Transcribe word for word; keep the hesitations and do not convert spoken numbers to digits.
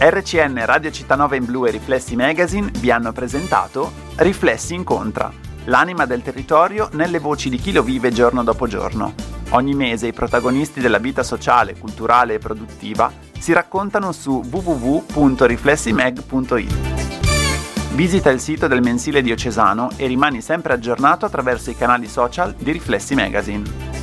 R C N Radio Città Nova in Blu e Riflessi Magazine vi hanno presentato Riflessi Incontra, l'anima del territorio nelle voci di chi lo vive giorno dopo giorno. Ogni mese i protagonisti della vita sociale, culturale e produttiva si raccontano su w w w punto riflessimag punto i t. Visita il sito del mensile diocesano e rimani sempre aggiornato attraverso i canali social di Riflessi Magazine.